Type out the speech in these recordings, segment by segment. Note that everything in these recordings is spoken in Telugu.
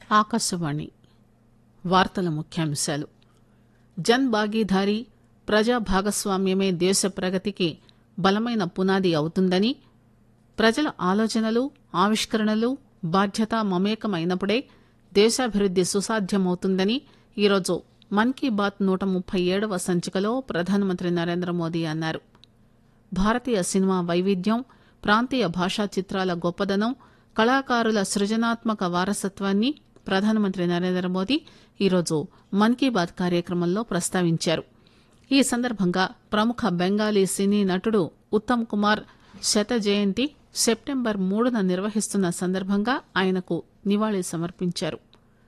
ఆకాశవాణి వార్తల ముఖ్యాంశాలు. జన్ భాగీదారీ ప్రజా భాగస్వామ్యమే దేశ ప్రగతికి బలమైన పునాది అవుతుందని, ప్రజల ఆలోచనలు, ఆవిష్కరణలు, బాధ్యత మమేకమైనప్పుడే దేశాభివృద్ది సుసాధ్యమవుతుందని ఈరోజు మన్ కీ బాత్ 137వ సంచికలో ప్రధానమంత్రి నరేంద్రమోదీ అన్నారు. భారతీయ సినిమా వైవిధ్యం, ప్రాంతీయ భాషా చిత్రాల గొప్పదనం, కళాకారుల సృజనాత్మక వారసత్వాన్ని ప్రధానమంత్రి నరేంద్రమోదీ ఈరోజు మన్ కీ బాత్ కార్యక్రమంలో ప్రస్తావించారు. ఈ సందర్భంగా ప్రముఖ బెంగాలీ సినీ నటుడు ఉత్తమ్ కుమార్ శత జయంతి సెప్టెంబర్ 3న నిర్వహిస్తున్న సందర్భంగా ఆయనకు నివాళి సమర్పించారు.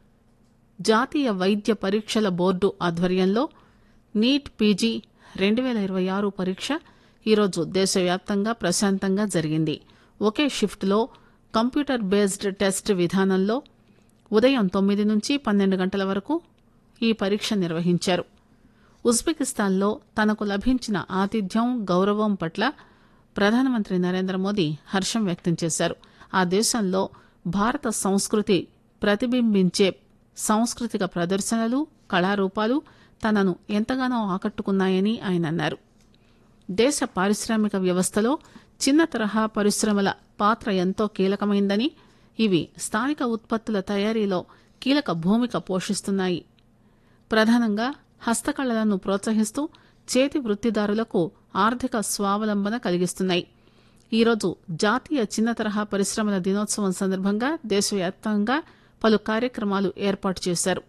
జాతీయ వైద్య పరీక్షల బోర్డు ఆధ్వర్యంలో నీట్ పీజీ 2026 పరీక్ష ఈరోజు దేశవ్యాప్తంగా ప్రశాంతంగా జరిగింది. ఒకే షిఫ్ట్లో కంప్యూటర్ బేస్డ్ టెస్ట్ విధానంలో ఉదయం 9 నుంచి 12 గంటల వరకు ఈ పరీక్ష నిర్వహించారు. ఉజ్బెకిస్తాన్లో తనకు లభించిన ఆతిథ్యం, గౌరవం పట్ల ప్రధానమంత్రి నరేంద్రమోదీ హర్షం వ్యక్తం చేశారు. ఆ దేశంలో భారత సంస్కృతి ప్రతిబింబించే సాంస్కృతిక ప్రదర్శనలు, కళారూపాలు తనను ఎంతగానో ఆకట్టుకున్నాయని ఆయన అన్నారు. దేశ పారిశ్రామిక వ్యవస్థలో చిన్న తరహా పరిశ్రమల పాత్ర ఎంతో కీలకమైందని, ఇవి స్థానిక ఉత్పత్తుల తయారీలో కీలక భూమిక పోషిస్తున్నాయి. ప్రధానంగా హస్తకళలను ప్రోత్సహిస్తూ చేతి వృత్తిదారులకు ఆర్థిక స్వావలంబన కలిగిస్తున్నాయి. ఈరోజు జాతీయ చిన్న తరహా పరిశ్రమల దినోత్సవం సందర్భంగా దేశవ్యాప్తంగా పలు కార్యక్రమాలు ఏర్పాటు చేశారు.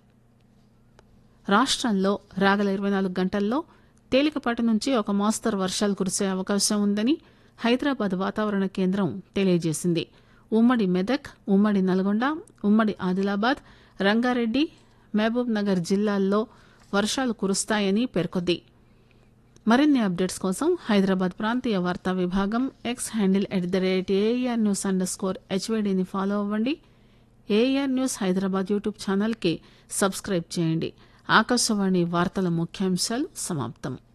రాష్టంలో రాగల 24 గంటల్లో తేలికపాటి నుంచి ఒక మోస్తరు వర్షాలు కురిసే అవకాశం ఉందని హైదరాబాద్ వాతావరణ కేంద్రం తెలియజేసింది. ఉమ్మడి మెదక్, ఉమ్మడి నల్గొండ, ఉమ్మడి ఆదిలాబాద్, రంగారెడ్డి, మహబూబ్ నగర్ జిల్లాల్లో వర్షాలు కురుస్తాయని పేర్కొంది. మరిన్ని అప్డేట్స్ కోసం హైదరాబాద్ ప్రాంతీయ వార్తా విభాగం ఎక్స్ హ్యాండిల్ @ARNews_HYDని ఫాలో అవ్వండి. ఏఆర్ న్యూస్ హైదరాబాద్ యూట్యూబ్ ఛానల్కి సబ్స్క్రైబ్ చేయండి. ఆకాశవాణి వార్తల ముఖ్యాంశాలు సమాప్తం.